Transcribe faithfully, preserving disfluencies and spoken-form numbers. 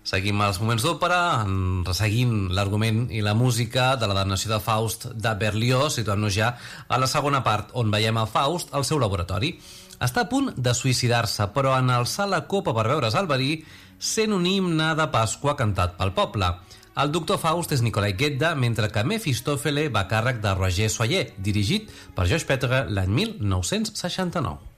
Seguim els moments d'òpera, resseguint l'argument i la música de la damnació de Faust de Berlioz, situant-nos ja a la segona part, on veiem a Faust al seu laboratori. Està a punt de suïcidar-se, però en alçar la copa per veure's el verí, sent un himne de Pasqua cantat pel poble. El doctor Faust és Nikolai Gedda, mentre que Mefistòfele va a càrrec de Roger Soyer, dirigit per Georges Petre l'any mil nou-cents seixanta-nou.